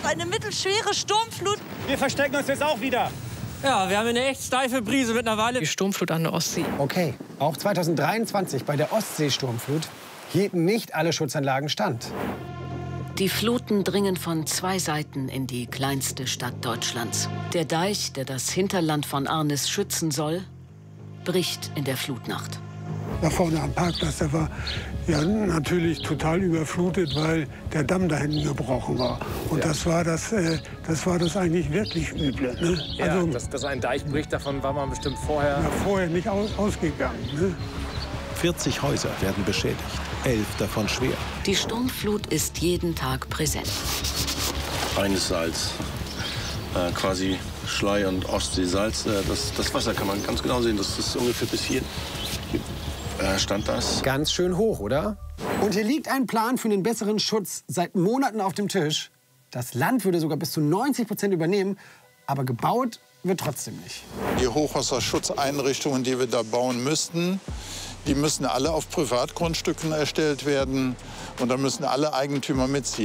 eine mittelschwere Sturmflut. Wir verstecken uns jetzt auch wieder. Ja, wir haben eine echt steife Brise mittlerweile. Die Sturmflut an der Ostsee. Okay, auch 2023 bei der Ostseesturmflut hielten nicht alle Schutzanlagen stand. Die Fluten dringen von zwei Seiten in die kleinste Stadt Deutschlands. Der Deich, der das Hinterland von Arnis schützen soll, bricht in der Flutnacht. Da vorne am Parkplatz, der war ja natürlich total überflutet, weil der Damm da hinten gebrochen war. Und ja, das war das eigentlich wirklich Üble. Ne? Ja, also, dass ein Deich bricht, davon war man bestimmt vorher nicht ausgegangen. Ne? 40 Häuser werden beschädigt, 11 davon schwer. Die Sturmflut ist jeden Tag präsent. Reines Salz, quasi Schlei und Ostseesalz. Das Wasser kann man ganz genau sehen, das ist ungefähr bis hier. Stand das. Ganz schön hoch, oder? Und hier liegt ein Plan für einen besseren Schutz seit Monaten auf dem Tisch. Das Land würde sogar bis zu 90% übernehmen, aber gebaut wird trotzdem nicht. Die Hochwasserschutzeinrichtungen, die wir da bauen müssten, die müssen alle auf Privatgrundstücken erstellt werden. Und da müssen alle Eigentümer mitziehen.